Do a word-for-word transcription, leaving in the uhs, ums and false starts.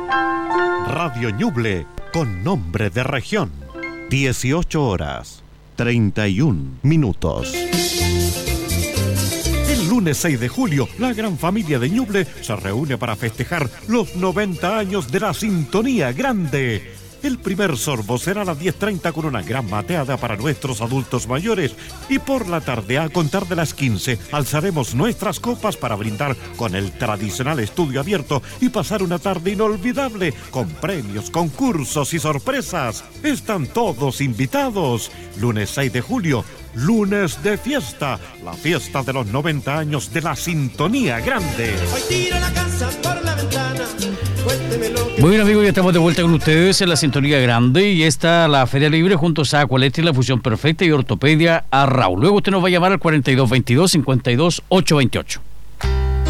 Radio Ñuble, con nombre de región. dieciocho horas, treinta y un minutos. El lunes seis de julio, la gran familia de Ñuble se reúne para festejar los noventa años de la Sintonía Grande. El primer sorbo será a las diez treinta con una gran mateada para nuestros adultos mayores. Y por la tarde, a contar de las quince, alzaremos nuestras copas para brindar con el tradicional estudio abierto y pasar una tarde inolvidable con premios, concursos y sorpresas. Están todos invitados. Lunes seis de julio, lunes de fiesta, la fiesta de los noventa años de la Sintonía Grande. Hoy tiro la casa por la ventana. Muy bien, amigos, ya estamos de vuelta con ustedes en la Sintonía Grande y está la Feria Libre junto a Aqualetri, la Fusión Perfecta y Ortopedia a Raúl. Luego usted nos va a llamar al cuarenta y dos veintidós, cincuenta y dos, ochocientos veintiocho.